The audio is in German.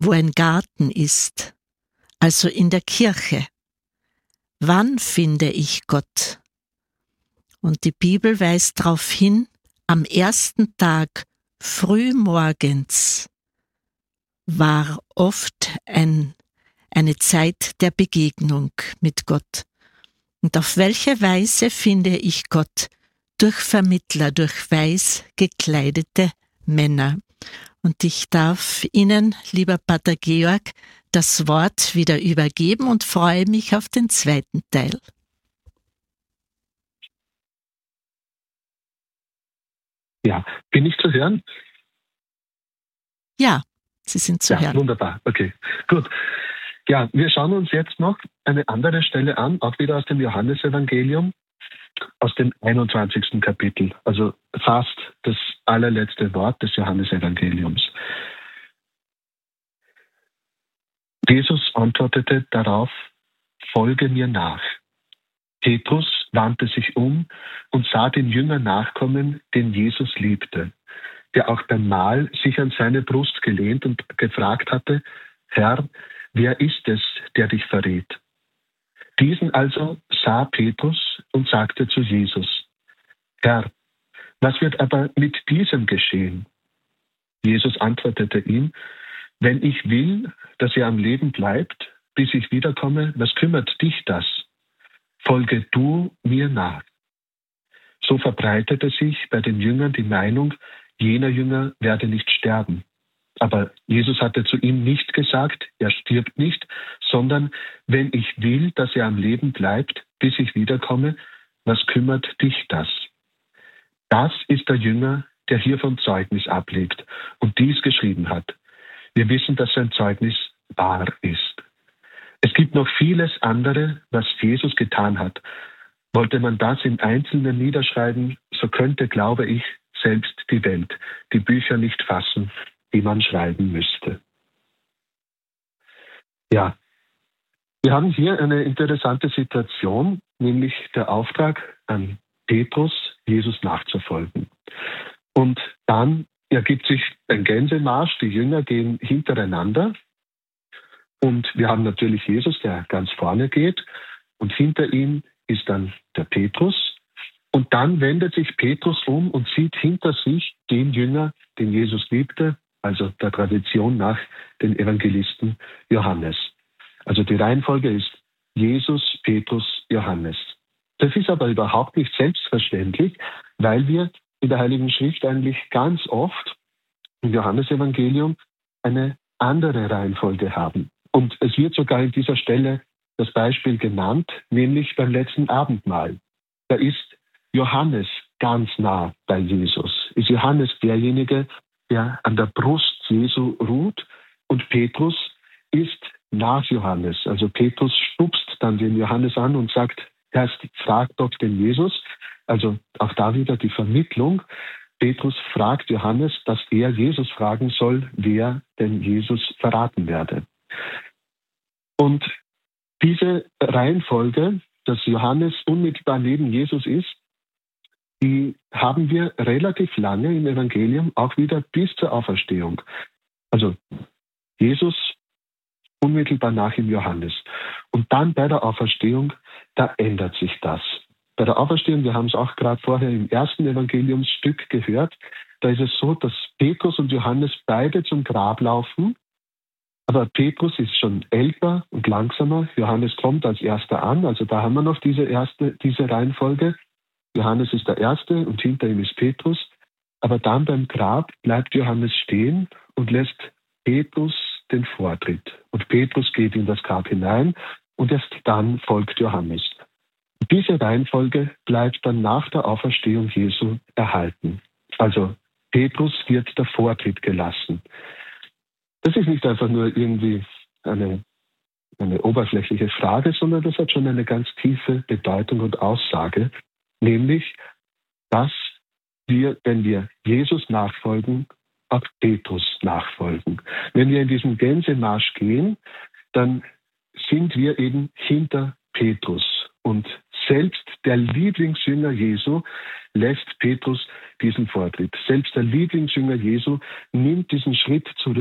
wo ein Garten ist, also in der Kirche. Wann finde ich Gott? Und die Bibel weist darauf hin, am ersten Tag frühmorgens war oft eine Zeit der Begegnung mit Gott. Und auf welche Weise finde ich Gott? Durch Vermittler, durch weiß gekleidete Männer. Und ich darf Ihnen, lieber Pater Georg, das Wort wieder übergeben und freue mich auf den zweiten Teil. Ja, bin ich zu hören? Ja, Sie sind zu hören. Wunderbar, okay, gut. Ja, wir schauen uns jetzt noch eine andere Stelle an, auch wieder aus dem Johannesevangelium, aus dem 21. Kapitel, also fast das allerletzte Wort des Johannesevangeliums. Jesus antwortete darauf: Folge mir nach. Petrus wandte sich um und sah den Jünger nachkommen, den Jesus liebte, der auch beim Mahl sich an seine Brust gelehnt und gefragt hatte: Herr, wer ist es, der dich verrät? Diesen also sah Petrus und sagte zu Jesus: Herr, was wird aber mit diesem geschehen? Jesus antwortete ihm: Wenn ich will, dass er am Leben bleibt, bis ich wiederkomme, was kümmert dich das? Folge du mir nach. So verbreitete sich bei den Jüngern die Meinung, jener Jünger werde nicht sterben. Aber Jesus hatte zu ihm nicht gesagt, er stirbt nicht, sondern wenn ich will, dass er am Leben bleibt, bis ich wiederkomme, was kümmert dich das? Das ist der Jünger, der hiervon Zeugnis ablegt und dies geschrieben hat. Wir wissen, dass sein Zeugnis wahr ist. Es gibt noch vieles andere, was Jesus getan hat. Wollte man das im Einzelnen niederschreiben, so könnte, glaube ich, selbst die Welt die Bücher nicht fassen, die man schreiben müsste. Ja, wir haben hier eine interessante Situation, nämlich der Auftrag an Petrus, Jesus nachzufolgen. Und dann ergibt sich ein Gänsemarsch, die Jünger gehen hintereinander. Und wir haben natürlich Jesus, der ganz vorne geht. Und hinter ihm ist dann der Petrus. Und dann wendet sich Petrus um und sieht hinter sich den Jünger, den Jesus liebte, also der Tradition nach den Evangelisten Johannes. Also die Reihenfolge ist Jesus, Petrus, Johannes. Das ist aber überhaupt nicht selbstverständlich, weil wir in der Heiligen Schrift eigentlich ganz oft im Johannesevangelium eine andere Reihenfolge haben. Und es wird sogar in dieser Stelle das Beispiel genannt, nämlich beim letzten Abendmahl. Da ist Johannes ganz nah bei Jesus. Ist Johannes derjenige, der an der Brust Jesu ruht, und Petrus ist nach Johannes. Also Petrus stupst dann den Johannes an und sagt: Erst frag doch den Jesus. Also auch da wieder die Vermittlung. Petrus fragt Johannes, dass er Jesus fragen soll, wer denn Jesus verraten werde. Und diese Reihenfolge, dass Johannes unmittelbar neben Jesus ist, die haben wir relativ lange im Evangelium, auch wieder bis zur Auferstehung. Also Jesus unmittelbar nach ihm Johannes. Und dann bei der Auferstehung, da ändert sich das. Bei der Auferstehung, wir haben es auch gerade vorher im ersten Evangeliumsstück gehört, da ist es so, dass Petrus und Johannes beide zum Grab laufen, aber Petrus ist schon älter und langsamer, Johannes kommt als erster an, also da haben wir noch diese Reihenfolge. Johannes ist der Erste und hinter ihm ist Petrus, aber dann beim Grab bleibt Johannes stehen und lässt Petrus den Vortritt. Und Petrus geht in das Grab hinein und erst dann folgt Johannes. Diese Reihenfolge bleibt dann nach der Auferstehung Jesu erhalten. Also Petrus wird der Vortritt gelassen. Das ist nicht einfach nur irgendwie eine oberflächliche Frage, sondern das hat schon eine ganz tiefe Bedeutung und Aussage, nämlich, dass wir, wenn wir Jesus nachfolgen, auch Petrus nachfolgen. Wenn wir in diesen Gänsemarsch gehen, dann sind wir eben hinter Petrus. Und selbst der Lieblingsjünger Jesu lässt Petrus diesen Vortritt. Selbst der Lieblingsjünger Jesu nimmt diesen Schritt zurück